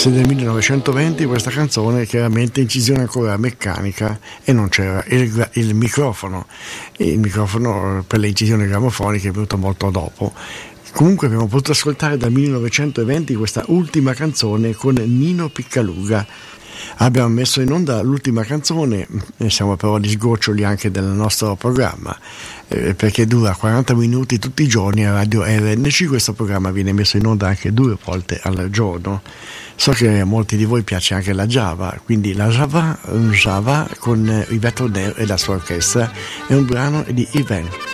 Se nel 1920 questa canzone chiaramente incisione ancora meccanica e non c'era il microfono per le incisioni gramofoniche è venuto molto dopo. Comunque abbiamo potuto ascoltare dal 1920 questa ultima canzone con Nino Piccaluga. Abbiamo messo in onda l'ultima canzone, siamo però agli sgoccioli anche del nostro programma, perché dura 40 minuti tutti i giorni a Radio RNC. Questo programma viene messo in onda anche 2 volte al giorno. So che a molti di voi piace anche la Java, quindi la Java con Yvette Horner e la sua orchestra è un brano di Yvan.